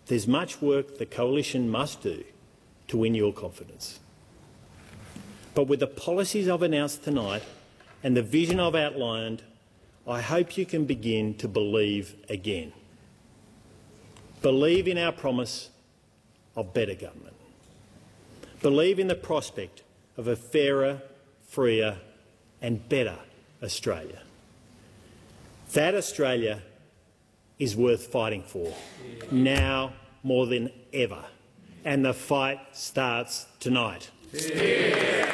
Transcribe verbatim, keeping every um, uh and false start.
There's much work the Coalition must do to win your confidence. But with the policies I've announced tonight and the vision I've outlined, I hope you can begin to believe again. Believe in our promise of better government. Believe in the prospect of a fairer, freer and better Australia. That Australia is worth fighting for, now more than ever. And the fight starts tonight. Yeah.